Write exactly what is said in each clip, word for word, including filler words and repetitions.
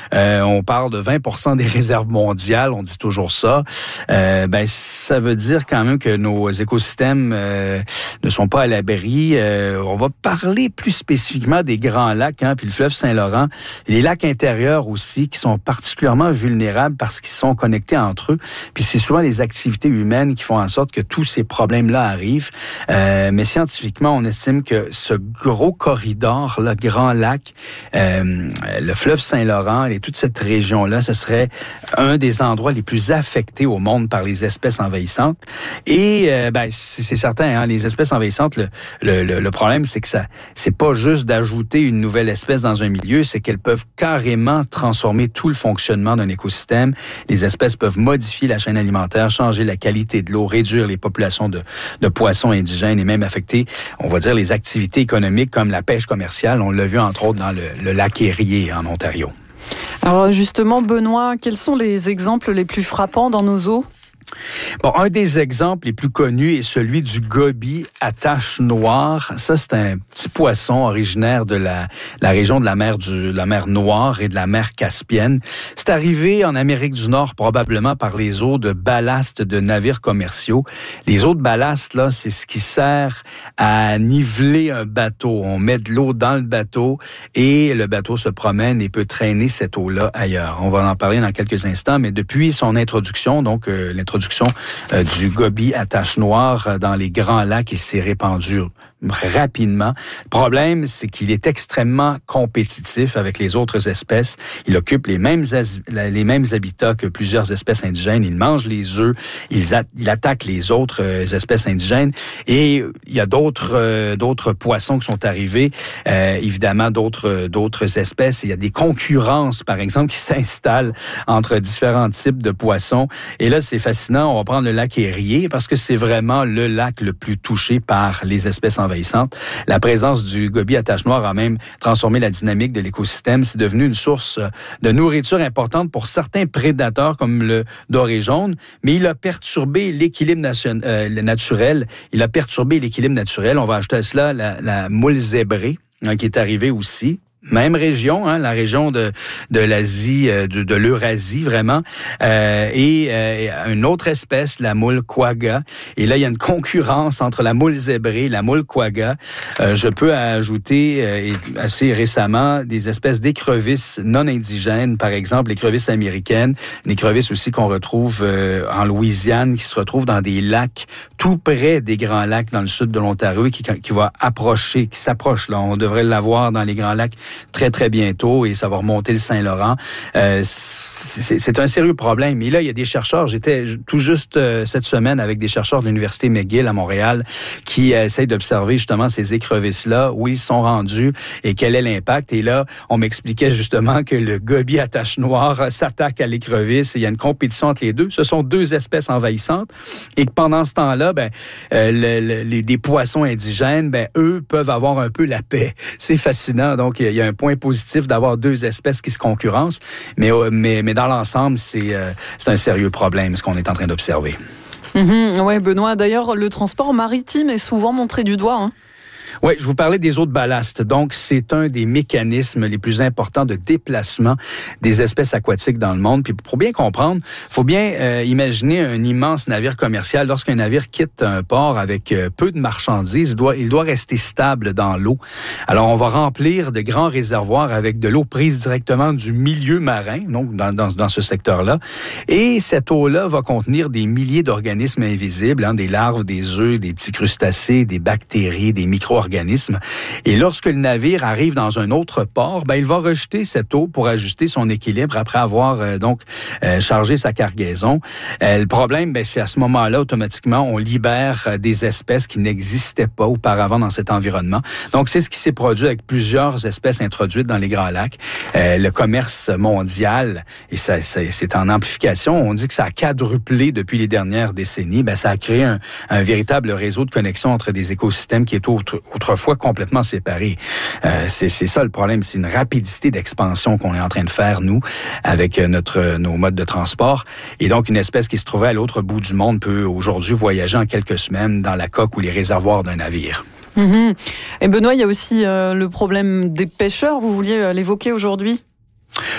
Euh, on parle de vingt pour cent des réserves mondiales, on dit toujours ça. Euh, ben, ça veut dire quand même que nos écosystèmes euh, ne sont pas à l'abri. Euh, on va parler plus spécifiquement des grands lacs, hein, puis le fleuve Saint-Laurent. Les lacs intérieurs aussi, qui sont particulièrement vulnérables parce qu'ils sont connectés entre eux. Puis c'est souvent les activités humaines qui font en sorte que tous ces problèmes-là arrivent. Euh, mais scientifiquement, on estime que ce gros corridor, le Grand Lac, euh, le fleuve Saint-Laurent et toute cette région-là, ce serait un des endroits les plus affectés au monde par les espèces envahissantes. Et euh, ben, c'est, c'est certain, hein, les espèces envahissantes, le, le, le, le problème, c'est que ça, c'est pas juste d'ajouter une nouvelle espèce dans un milieu, c'est qu'elles peuvent carrément transformer tout le fonctionnement d'un écosystème. Les espèces peuvent modifier la chaîne alimentaire, changer la qualité de l'eau, réduire les populations de, de poissons indigènes et même affecter, on va dire, les activités économiques comme la pêche commerciale. On l'a vu entre autres dans le, le lac Erie en Ontario. Alors justement, Benoît, quels sont les exemples les plus frappants dans nos eaux? Bon, un des exemples les plus connus est celui du goby à taches noires. Ça, c'est un petit poisson originaire de la, la région de la mer du, la mer Noire et de la mer Caspienne. C'est arrivé en Amérique du Nord probablement par les eaux de ballast de navires commerciaux. Les eaux de ballast, là, c'est ce qui sert à niveler un bateau. On met de l'eau dans le bateau et le bateau se promène et peut traîner cette eau-là ailleurs. On va en parler dans quelques instants, mais depuis son introduction, donc euh, l'introduction Euh, du goby à taches noires euh, dans les grands lacs, il s'est répandu rapidement. Le problème, c'est qu'il est extrêmement compétitif avec les autres espèces. Il occupe les mêmes as- les mêmes habitats que plusieurs espèces indigènes. Il mange les œufs, il, a- il attaque les autres euh, espèces indigènes. Et il y a d'autres euh, d'autres poissons qui sont arrivés, euh, évidemment d'autres d'autres espèces. Il y a des concurrences, par exemple, qui s'installent entre différents types de poissons. Et là, c'est fascinant. On va prendre le lac Erie parce que c'est vraiment le lac le plus touché par les espèces envahissantes. La présence du goby à taches noires a même transformé la dynamique de l'écosystème. C'est devenu une source de nourriture importante pour certains prédateurs comme le doré jaune, mais il a perturbé l'équilibre nation, euh, naturel. Il a perturbé l'équilibre naturel. On va ajouter à cela la, la moule zébrée, hein, qui est arrivée aussi. Même région, hein, la région de de l'Asie, euh, de, de l'Eurasie vraiment, euh, et euh, une autre espèce, la moule quagga. Et là, il y a une concurrence entre la moule zébrée et la moule quagga. Euh, je peux ajouter euh, assez récemment des espèces d'écrevisses non indigènes, par exemple l'écrevisse américaine, une écrevisse aussi qu'on retrouve euh, en Louisiane, qui se retrouve dans des lacs tout près des grands lacs dans le sud de l'Ontario, et qui, qui va approcher, qui s'approche là. On devrait l'avoir dans les grands lacs très, très bientôt et ça va remonter le Saint-Laurent. Euh, c'est, c'est un sérieux problème. Et là, il y a des chercheurs, j'étais tout juste euh, cette semaine avec des chercheurs de l'Université McGill à Montréal qui euh, essayent d'observer justement ces écrevisses-là, où ils sont rendus et quel est l'impact. Et là, on m'expliquait justement que le goby à taches noires s'attaque à l'écrevisse et il y a une compétition entre les deux. Ce sont deux espèces envahissantes et que pendant ce temps-là, ben, euh, le, le, les, des poissons indigènes, ben, eux peuvent avoir un peu la paix. C'est fascinant. Donc, il y a un point positif d'avoir deux espèces qui se concurrencent, mais, mais, mais dans l'ensemble, c'est, euh, c'est un sérieux problème, ce qu'on est en train d'observer. Mmh, oui, Benoît. D'ailleurs, le transport maritime est souvent montré du doigt, hein? Oui, je vous parlais des eaux de ballast. Donc, c'est un des mécanismes les plus importants de déplacement des espèces aquatiques dans le monde. Puis pour bien comprendre, il faut bien euh, imaginer un immense navire commercial. Lorsqu'un navire quitte un port avec euh, peu de marchandises, il doit, il doit rester stable dans l'eau. Alors, on va remplir de grands réservoirs avec de l'eau prise directement du milieu marin, donc dans, dans, dans ce secteur-là. Et cette eau-là va contenir des milliers d'organismes invisibles, hein, des larves, des œufs, des petits crustacés, des bactéries, des micro organismes. Et lorsque le navire arrive dans un autre port, ben il va rejeter cette eau pour ajuster son équilibre après avoir euh, donc euh, chargé sa cargaison. Euh, le problème, ben c'est à ce moment-là automatiquement on libère euh, des espèces qui n'existaient pas auparavant dans cet environnement. Donc c'est ce qui s'est produit avec plusieurs espèces introduites dans les Grands Lacs. Euh, le commerce mondial, et ça, ça c'est en amplification. On dit que ça a quadruplé depuis les dernières décennies. Ben ça a créé un, un véritable réseau de connexion entre des écosystèmes qui étaient autre, autrefois complètement séparés. Euh, c'est, c'est ça le problème, c'est une rapidité d'expansion qu'on est en train de faire, nous, avec notre nos modes de transport. Et donc, une espèce qui se trouvait à l'autre bout du monde peut aujourd'hui voyager en quelques semaines dans la coque ou les réservoirs d'un navire. Mmh. Et Benoît, il y a aussi euh, le problème des pêcheurs, vous vouliez euh, l'évoquer aujourd'hui ?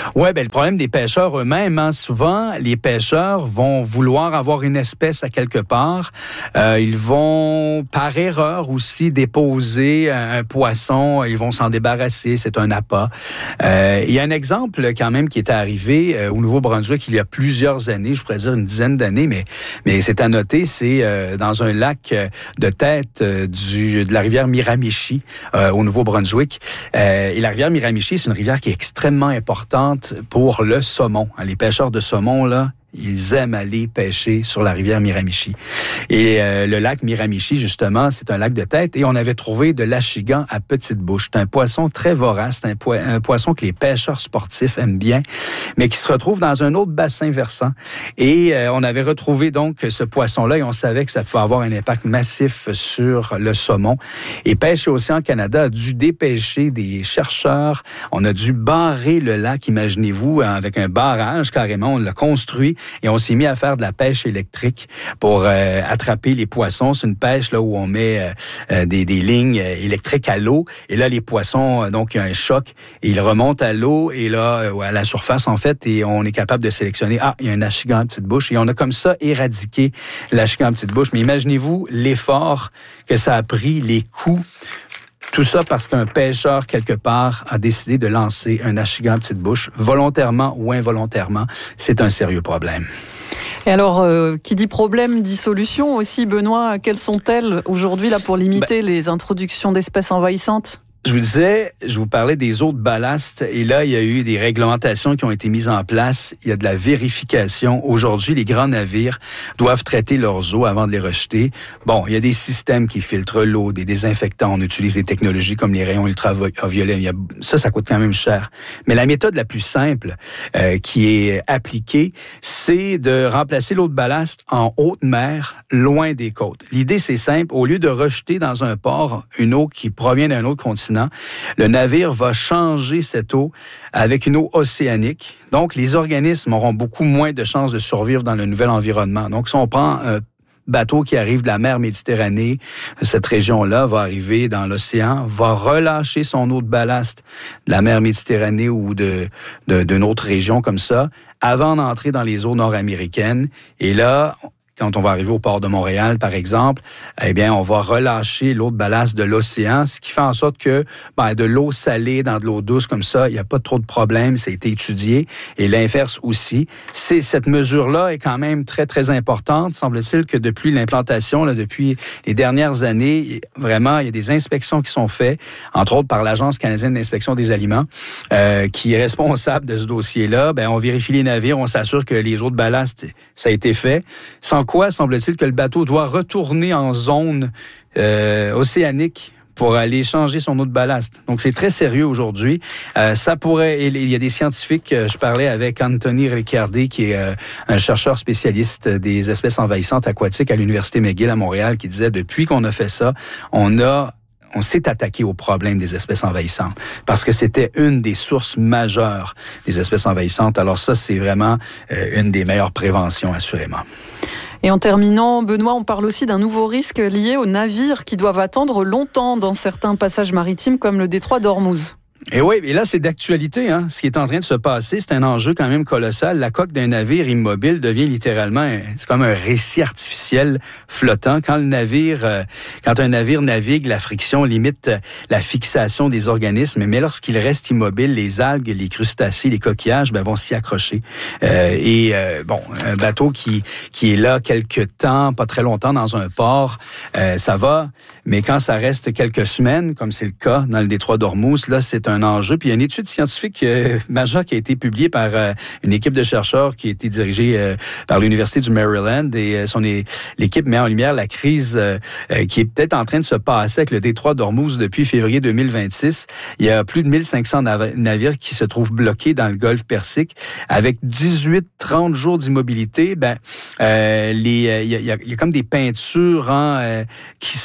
Ouais, ben le problème des pêcheurs eux-mêmes, hein, souvent les pêcheurs vont vouloir avoir une espèce à quelque part. Euh, ils vont par erreur aussi déposer un, un poisson, ils vont s'en débarrasser, c'est un appât. Euh, il y a un exemple quand même qui est arrivé euh, au Nouveau-Brunswick il y a plusieurs années, je pourrais dire une dizaine d'années, mais mais c'est à noter, c'est euh, dans un lac de tête euh, du de la rivière Miramichi euh, au Nouveau-Brunswick. Euh, et la rivière Miramichi, c'est une rivière qui est extrêmement importante pour le saumon. Les pêcheurs de saumon, là, ils aiment aller pêcher sur la rivière Miramichi. Et euh, le lac Miramichi, justement, c'est un lac de tête. Et on avait trouvé de l'achigan à petite bouche. C'est un poisson très vorace. C'est un, po- un poisson que les pêcheurs sportifs aiment bien, mais qui se retrouve dans un autre bassin versant. Et euh, on avait retrouvé donc ce poisson-là et on savait que ça pouvait avoir un impact massif sur le saumon. Et Pêche et Océan Canada a dû dépêcher des chercheurs. On a dû barrer le lac, imaginez-vous, avec un barrage carrément. On l'a construit. Et on s'est mis à faire de la pêche électrique pour euh, attraper les poissons. C'est une pêche là où on met euh, des, des lignes électriques à l'eau. Et là, les poissons, donc il y a un choc. Et ils remontent à l'eau et là, à la surface en fait. Et on est capable de sélectionner, ah, il y a un achigan à petite bouche. Et on a comme ça éradiqué l'achigan à petite bouche. Mais imaginez-vous l'effort que ça a pris, les coûts. Tout ça parce qu'un pêcheur, quelque part, a décidé de lancer un achigan à petite bouche, volontairement ou involontairement. C'est un sérieux problème. Et alors, euh, qui dit problème, dit solution aussi, Benoît. Quelles sont-elles aujourd'hui là pour limiter ben, les introductions d'espèces envahissantes? Je vous disais, je vous parlais des eaux de ballast et là, il y a eu des réglementations qui ont été mises en place. Il y a de la vérification. Aujourd'hui, les grands navires doivent traiter leurs eaux avant de les rejeter. Bon, il y a des systèmes qui filtrent l'eau, des désinfectants. On utilise des technologies comme les rayons ultraviolets. Il y a, ça, ça coûte quand même cher. Mais la méthode la plus simple euh, qui est appliquée, c'est de remplacer l'eau de ballast en haute mer, loin des côtes. L'idée, c'est simple. Au lieu de rejeter dans un port une eau qui provient d'un autre continent, le navire va changer cette eau avec une eau océanique. Donc, les organismes auront beaucoup moins de chances de survivre dans le nouvel environnement. Donc, si on prend un bateau qui arrive de la mer Méditerranée, cette région-là va arriver dans l'océan, va relâcher son eau de ballast de la mer Méditerranée ou de, de, d'une autre région comme ça, avant d'entrer dans les eaux nord-américaines. Et là, quand on va arriver au port de Montréal, par exemple, eh bien, on va relâcher l'eau de ballast de l'océan, ce qui fait en sorte que ben, de l'eau salée dans de l'eau douce comme ça, il n'y a pas trop de problèmes, ça a été étudié, et l'inverse aussi. C'est, cette mesure-là est quand même très, très importante. Semble-t-il que depuis l'implantation, là, depuis les dernières années, vraiment, il y a des inspections qui sont faites, entre autres par l'Agence canadienne d'inspection des aliments, euh, qui est responsable de ce dossier-là. Ben, on vérifie les navires, on s'assure que les eaux de ballast, ça a été fait. Sans quoi, semble-t-il que le bateau doit retourner en zone euh, océanique pour aller changer son eau de ballast. Donc, c'est très sérieux aujourd'hui. Euh, ça pourrait... Il y a des scientifiques, je parlais avec Anthony Ricciardi, qui est euh, un chercheur spécialiste des espèces envahissantes aquatiques à l'Université McGill à Montréal, qui disait, depuis qu'on a fait ça, on a... on s'est attaqué au problème des espèces envahissantes parce que c'était une des sources majeures des espèces envahissantes. Alors ça, c'est vraiment euh, une des meilleures préventions, assurément. Et en terminant, Benoît, on parle aussi d'un nouveau risque lié aux navires qui doivent attendre longtemps dans certains passages maritimes comme le détroit d'Ormuz. Et oui, et là, c'est d'actualité, hein. Ce qui est en train de se passer, c'est un enjeu quand même colossal. La coque d'un navire immobile devient littéralement, c'est comme un récit artificiel flottant. Quand le navire, euh, quand un navire navigue, la friction limite la fixation des organismes, mais lorsqu'il reste immobile, les algues, les crustacés, les coquillages, ben, vont s'y accrocher. Euh, et euh, bon, un bateau qui qui est là quelque temps, pas très longtemps dans un port, euh, ça va. Mais quand ça reste quelques semaines, comme c'est le cas dans le détroit d'Ormuz, là, c'est un enjeu. Puis il y a une étude scientifique euh, majeure qui a été publiée par euh, une équipe de chercheurs qui a été dirigée euh, par l'Université du Maryland. Et euh, son, l'équipe met en lumière la crise euh, euh, qui est peut-être en train de se passer avec le détroit d'Ormuz depuis février deux mille vingt-six. Il y a plus de mille cinq cents nav- navires qui se trouvent bloqués dans le golfe Persique. Avec dix-huit à trente jours d'immobilité, ben, euh, les, il y a, il y a comme des peintures hein, euh, qui sont... Il y a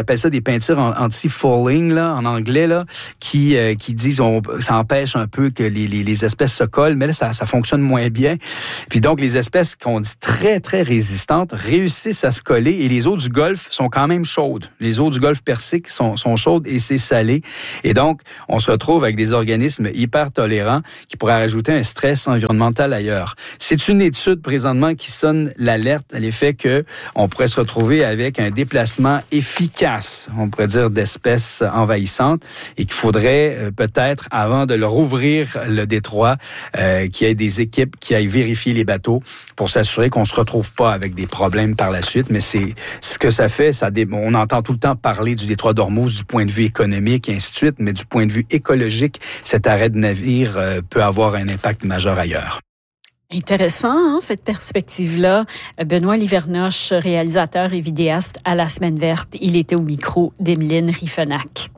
appellent ça des peintures anti-fouling, là, en anglais, là, qui, euh, qui disent on, ça empêche un peu que les, les, les espèces se collent, mais là, ça, ça fonctionne moins bien. Puis donc, les espèces qu'on dit très, très résistantes réussissent à se coller et les eaux du Golfe sont quand même chaudes. Les eaux du Golfe Persique sont, sont chaudes et c'est salé. Et donc, on se retrouve avec des organismes hyper tolérants qui pourraient rajouter un stress environnemental ailleurs. C'est une étude présentement qui sonne l'alerte à l'effet que on pourrait se retrouver avec un déplacement efficace, on pourrait dire, d'espèces envahissantes et qu'il faudrait euh, peut-être, avant de leur ouvrir le détroit, euh, qu'il y ait des équipes qui aillent vérifier les bateaux pour s'assurer qu'on se retrouve pas avec des problèmes par la suite. Mais c'est ce que ça fait, ça dé... on entend tout le temps parler du détroit d'Ormuz du point de vue économique et ainsi de suite, mais du point de vue écologique, cet arrêt de navire euh, peut avoir un impact majeur ailleurs. Intéressant, hein, cette perspective-là. Benoît Livernoche, réalisateur et vidéaste à La Semaine verte, il était au micro d'Emeline Riffenac.